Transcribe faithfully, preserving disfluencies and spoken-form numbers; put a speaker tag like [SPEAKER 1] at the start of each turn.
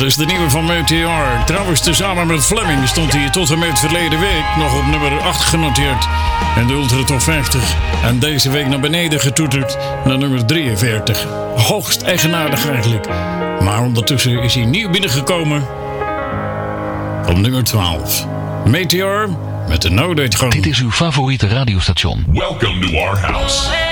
[SPEAKER 1] Dat is de nieuwe van Meteor. Trouwens, tezamen met Fleming stond hij tot en met verleden week nog op nummer acht genoteerd. En de Ultra Top vijftig. En deze week naar beneden getoeterd naar nummer drieënveertig. Hoogst eigenaardig eigenlijk. Maar ondertussen is hij nieuw binnengekomen op nummer twaalf. Meteor met de No Date Gone.
[SPEAKER 2] Dit is uw favoriete radiostation.
[SPEAKER 3] Welcome to our house.